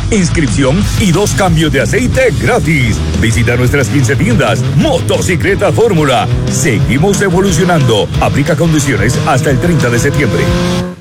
inscripción y 2 cambios de aceite gratis. Visita nuestras 15 tiendas. Motocicleta Fórmula. Seguimos evolucionando. Aplica condiciones hasta el 30 de septiembre.